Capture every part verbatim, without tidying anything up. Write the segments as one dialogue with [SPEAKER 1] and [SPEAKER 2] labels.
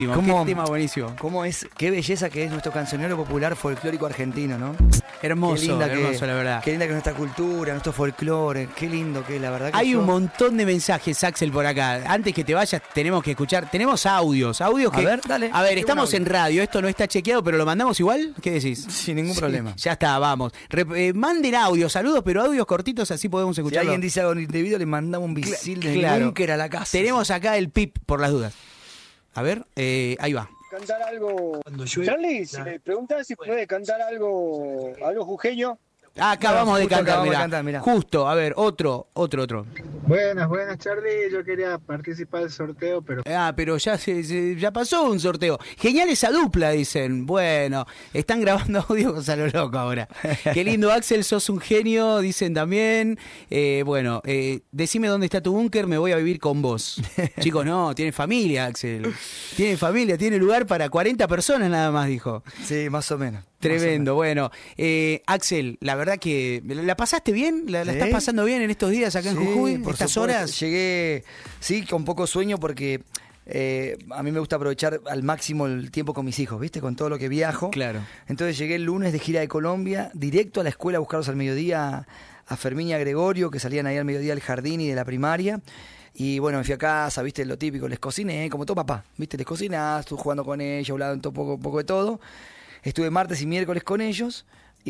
[SPEAKER 1] ¿Cómo,
[SPEAKER 2] qué tema buenísimo.
[SPEAKER 1] ¿Cómo es? Qué belleza que es nuestro cancionero popular folclórico argentino, ¿no?
[SPEAKER 2] Hermoso,
[SPEAKER 1] qué linda
[SPEAKER 2] hermoso,
[SPEAKER 1] que,
[SPEAKER 2] la verdad.
[SPEAKER 1] Qué linda que es nuestra cultura, nuestro folclore. Qué lindo que es, la verdad. Que
[SPEAKER 2] Hay
[SPEAKER 1] yo...
[SPEAKER 2] un montón de mensajes, Axel, por acá. Antes que te vayas, tenemos que escuchar. Tenemos audios. Audios que.
[SPEAKER 1] A ver, dale.
[SPEAKER 2] A ver, estamos en radio. Esto no está chequeado, pero lo mandamos igual. ¿Qué decís?
[SPEAKER 1] Sin ningún
[SPEAKER 2] Sí,
[SPEAKER 1] problema.
[SPEAKER 2] Ya está, vamos. Re eh, manden audios, saludos, pero audios cortitos, así podemos
[SPEAKER 1] Si
[SPEAKER 2] escucharlo.
[SPEAKER 1] alguien dice algo indebido, le mandamos un misil de
[SPEAKER 2] claro.
[SPEAKER 1] búnker a la casa.
[SPEAKER 2] Tenemos acá el pip, por las dudas. A ver, eh, ahí va.
[SPEAKER 3] Cantar algo. Charlie, si me preguntas si puede cantar algo, algo jujeño.
[SPEAKER 2] Ah, acabamos de
[SPEAKER 1] justo
[SPEAKER 2] cantar,
[SPEAKER 1] acabamos de
[SPEAKER 2] mirá.
[SPEAKER 1] cantar, mirá.
[SPEAKER 2] Justo, a ver, otro, otro, otro.
[SPEAKER 4] Buenas, buenas, Charlie. Yo quería participar del sorteo, pero...
[SPEAKER 2] Ah, pero ya se, se- ya pasó un sorteo. Genial esa dupla, dicen. Bueno, están grabando audios a lo loco ahora. Qué lindo, Axel, sos un genio, dicen también. Eh, bueno, eh, decime dónde está tu búnker, me voy a vivir con vos. Chicos, no, tiene familia, Axel. Tiene familia, tiene lugar para cuarenta personas nada más, dijo.
[SPEAKER 1] Sí, más o menos.
[SPEAKER 2] Tremendo, bueno. Eh, Axel, la verdad que... ¿La pasaste bien? ¿La, la
[SPEAKER 1] Sí.
[SPEAKER 2] estás pasando bien en estos días acá en
[SPEAKER 1] Sí,
[SPEAKER 2] Jujuy?
[SPEAKER 1] por
[SPEAKER 2] ¿Estas
[SPEAKER 1] supuesto.
[SPEAKER 2] horas?
[SPEAKER 1] Llegué, sí, con poco sueño porque eh, a mí me gusta aprovechar al máximo el tiempo con mis hijos, ¿viste? Con todo lo que viajo.
[SPEAKER 2] Claro.
[SPEAKER 1] Entonces llegué el lunes de gira de Colombia, directo a la escuela a buscarlos al mediodía, a Fermín y a Gregorio, que salían ahí al mediodía del jardín y de la primaria. Y bueno, me fui a casa, viste, lo típico, les cociné, como todo papá, viste, les cocinás, estuve jugando con ellos, hablando un poco, un poco de todo. Estuve martes y miércoles con ellos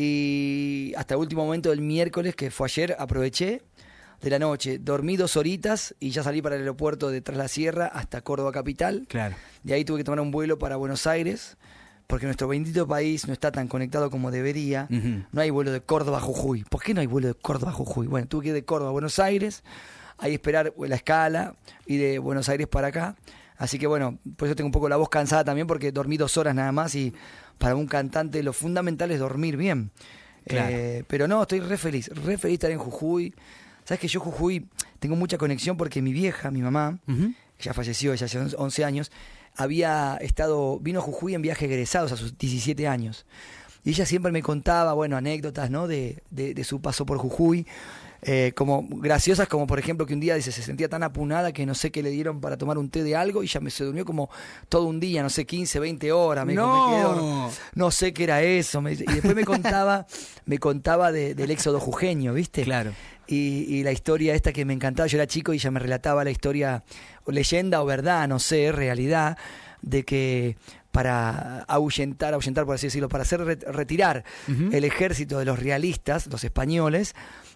[SPEAKER 1] y hasta el último momento del miércoles, que fue ayer, aproveché de la noche. Dormí dos horitas y ya salí para el aeropuerto de Tras la Sierra hasta Córdoba capital.
[SPEAKER 2] Claro.
[SPEAKER 1] De ahí tuve que tomar un vuelo para Buenos Aires, porque nuestro bendito país no está tan conectado como debería.
[SPEAKER 2] Ujú.
[SPEAKER 1] No hay vuelo de Córdoba a Jujuy. ¿Por qué no hay vuelo de Córdoba a Jujuy? Bueno, tuve que ir de Córdoba a Buenos Aires, ahí esperar la escala y de Buenos Aires para acá. Así que bueno, por eso tengo un poco la voz cansada también, porque dormí dos horas nada más y para un cantante lo fundamental es dormir bien.
[SPEAKER 2] Claro.
[SPEAKER 1] Eh, pero no, estoy re feliz, re feliz de estar en Jujuy. Sabes que yo Jujuy tengo mucha conexión porque mi vieja, mi mamá,
[SPEAKER 2] Ujú.
[SPEAKER 1] que ya falleció, ya hace once años, había estado, vino a Jujuy en viaje egresados a sus diecisiete años. Y ella siempre me contaba, bueno, anécdotas, ¿no? De, de, de su paso por Jujuy. Eh, como graciosas, como por ejemplo que un día dice, se sentía tan apunada que no sé qué le dieron para tomar un té de algo y ya me se durmió como todo un día, no sé, quince, veinte horas. Me dijo,
[SPEAKER 2] No.
[SPEAKER 1] me quedo, no sé qué era eso. Me dice. Y después me contaba, me contaba de, del éxodo jujeño, ¿viste?
[SPEAKER 2] Claro.
[SPEAKER 1] Y, y la historia esta que me encantaba, yo era chico y ella me relataba la historia, o leyenda o verdad, no sé, realidad, de que para ahuyentar, ahuyentar por así decirlo, para hacer re- retirar
[SPEAKER 2] Ujú.
[SPEAKER 1] el ejército de los realistas, los españoles,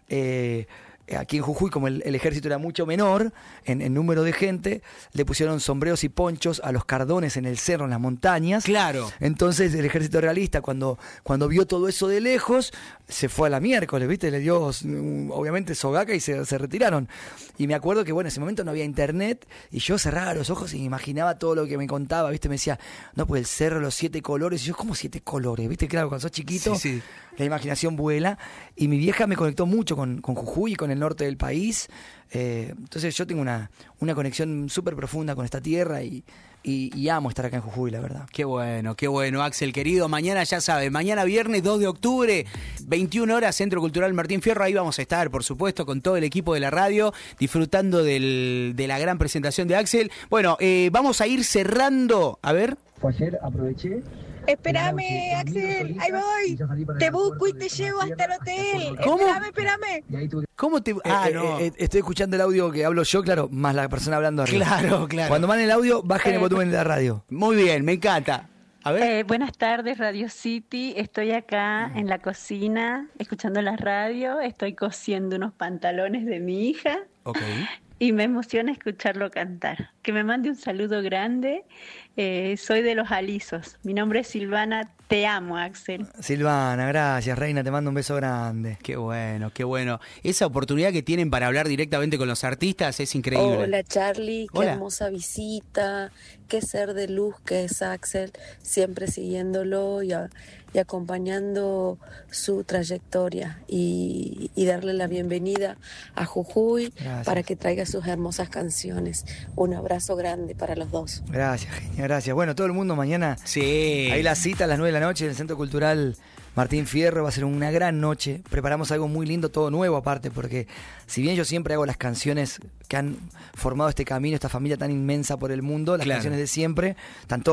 [SPEAKER 1] eh, aquí en Jujuy, como el, el ejército era mucho menor en, en número de gente, le pusieron sombreros y ponchos a los cardones en el cerro, en las montañas.
[SPEAKER 2] Claro.
[SPEAKER 1] Entonces el ejército realista, cuando, cuando vio todo eso de lejos, se fue a la miércoles, ¿viste? Le dio, mm, obviamente, sogaca y se, se retiraron. Y me acuerdo que, bueno, en ese momento no había internet y yo cerraba los ojos y me imaginaba todo lo que me contaba, ¿viste? Me decía, no, pues el cerro, los siete colores. Y yo, ¿cómo siete colores? ¿Viste? Claro, cuando sos chiquito,
[SPEAKER 2] Sí, sí.
[SPEAKER 1] la imaginación vuela. Y mi vieja me conectó mucho con, con Jujuy y con el norte del país. Eh, entonces yo tengo una, una conexión súper profunda con esta tierra y, y, y amo estar acá en Jujuy, la verdad.
[SPEAKER 2] Qué bueno, qué bueno, Axel, querido. Mañana ya sabes, mañana viernes dos de octubre, veintiuna horas, Centro Cultural Martín Fierro. Ahí vamos a estar, por supuesto, con todo el equipo de la radio, disfrutando del, de la gran presentación de Axel. Bueno, eh, vamos a ir cerrando. A ver.
[SPEAKER 1] Fue ayer, aproveché.
[SPEAKER 5] Espérame, Axel, ahí voy. Te busco y te llevo hasta el hotel.
[SPEAKER 2] ¿Cómo?
[SPEAKER 5] Espérame, espérame.
[SPEAKER 2] ¿Cómo te.? Ah,
[SPEAKER 1] Eh,
[SPEAKER 2] no.
[SPEAKER 1] eh, eh, estoy escuchando el audio que hablo yo, claro, más la persona hablando arriba.
[SPEAKER 2] Claro, claro.
[SPEAKER 1] Cuando manden el audio, bajen el volumen de la radio.
[SPEAKER 2] Muy bien, me encanta. A ver.
[SPEAKER 6] Eh, buenas tardes, Radio City. Estoy acá en la cocina escuchando la radio. Estoy cosiendo unos pantalones de mi hija
[SPEAKER 2] Ok.
[SPEAKER 6] y me emociona escucharlo cantar. Que me mande un saludo grande. Eh, soy de Los Alisos. Mi nombre es Silvana. Te amo, Axel.
[SPEAKER 1] Silvana, gracias, reina, te mando un beso grande.
[SPEAKER 2] Qué bueno, qué bueno. Esa oportunidad que tienen para hablar directamente con los artistas es increíble.
[SPEAKER 7] Hola Charlie, qué
[SPEAKER 2] Hola.
[SPEAKER 7] hermosa visita, qué ser de luz que es Axel, siempre siguiéndolo y, a- y acompañando su trayectoria y, y darle la bienvenida a Jujuy
[SPEAKER 1] Gracias.
[SPEAKER 7] para que traiga sus hermosas canciones. Un abrazo grande para los dos.
[SPEAKER 1] Gracias, genia, gracias. Bueno, todo el mundo mañana,
[SPEAKER 2] Sí.
[SPEAKER 1] ahí la cita a las nueve de la noche en el Centro Cultural Martín Fierro. Va a ser una gran noche. Preparamos algo muy lindo, todo nuevo aparte, porque si bien yo siempre hago las canciones que han formado este camino, esta familia tan inmensa por el mundo, las
[SPEAKER 2] Claro.
[SPEAKER 1] canciones de siempre, están todas